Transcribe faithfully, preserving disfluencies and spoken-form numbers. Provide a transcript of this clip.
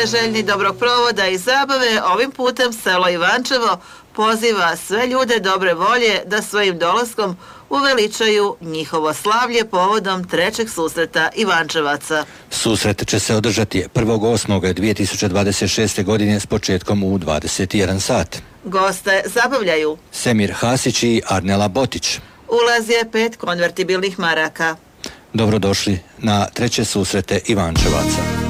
Željni dobrog provoda i zabave, ovim putem selo Ivančevo poziva sve ljude dobre volje da svojim dolaskom uveličaju njihovo slavlje povodom trećeg susreta Ivančevaca. Susret će se održati prvog osmog dvije tisuće dvadeset šeste. godine s početkom u dvadeset jedan sat. Goste zabavljaju Semir Hasić i Arnela Botić. Ulaz je pet konvertibilnih maraka. Dobrodošli na treće susrete Ivančevaca.